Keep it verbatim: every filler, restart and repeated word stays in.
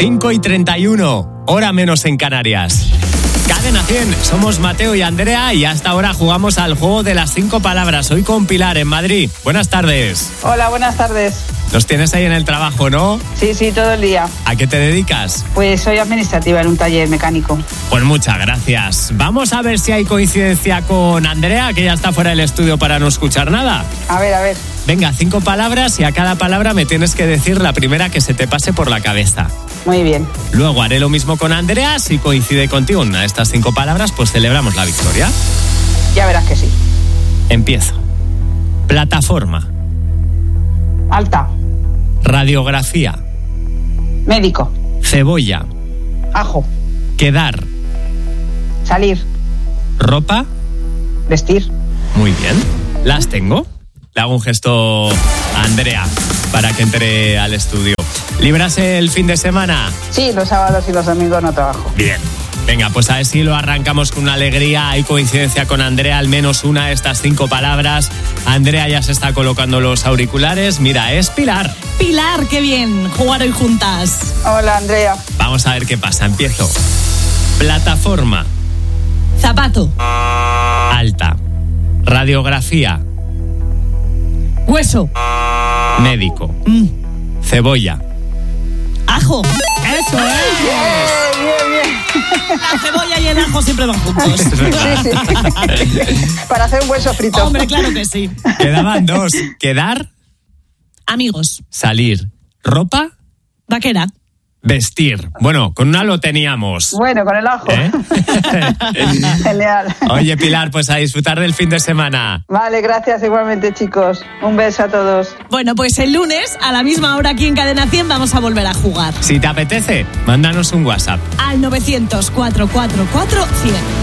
cinco y treinta y uno, hora menos en Canarias. Cadena cien, somos Mateo y Andrea y hasta ahora jugamos al juego de las cinco palabras. Hoy con Pilar en Madrid. Buenas tardes. Hola, buenas tardes. Nos tienes ahí en el trabajo, ¿no? Sí, sí, todo el día. ¿A qué te dedicas? Pues soy administrativa en un taller mecánico. Pues muchas gracias. Vamos a ver si hay coincidencia con Andrea, que ya está fuera del estudio para no escuchar nada. A ver, a ver. Venga, cinco palabras y a cada palabra me tienes que decir la primera que se te pase por la cabeza. Muy bien. Luego haré lo mismo con Andrea. Si coincide contigo una de estas cinco palabras, pues celebramos la victoria. Ya verás que sí. Empiezo. Plataforma. Alta. Radiografía. Médico. Cebolla. Ajo. Quedar. Salir. Ropa. Vestir. Muy bien. ¿Las tengo? Le hago un gesto a Andrea para que entre al estudio. ¿Libras el fin de semana? Sí, los sábados y los domingos no trabajo. Bien. Venga, pues a ver si lo arrancamos con una alegría. Hay coincidencia con Andrea, al menos una de estas cinco palabras. Andrea ya se está colocando los auriculares. Mira, es Pilar. Pilar, qué bien jugar hoy juntas. Hola, Andrea. Vamos a ver qué pasa. Empiezo. Plataforma. Zapato. Alta. Radiografía. Hueso. Médico. Mm. Cebolla. Ajo. Eso es. Bien, bien, bien. La cebolla y el ajo siempre van juntos. Sí, sí. Para hacer un buen sofrito. Hombre, claro que sí. Quedaban dos. Quedar. Amigos. Salir. Ropa. Vaquera. Vestir. Bueno, con una lo teníamos. Bueno, con el ajo. ¿Eh? Genial. Oye, Pilar, pues a disfrutar del fin de semana. Vale, gracias igualmente, chicos. Un beso a todos. Bueno, pues el lunes, a la misma hora aquí en Cadena cien, vamos a volver a jugar. Si te apetece, mándanos un WhatsApp. Al novecientos, cuatrocientos cuarenta y cuatro, cien.